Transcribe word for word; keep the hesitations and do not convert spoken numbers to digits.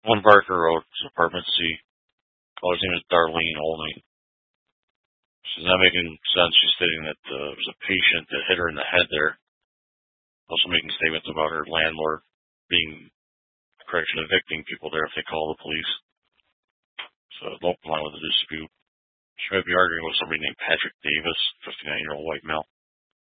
one Barker Road, apartment C. Caller's name is Darlene Olney. She's not making sense. She's stating that uh, there was a patient that hit her in the head there. Also making statements about her landlord being, correction, evicting people there if they call the police. So don't line with the dispute. She might be arguing with somebody named Patrick Davis, fifty-nine-year-old white male.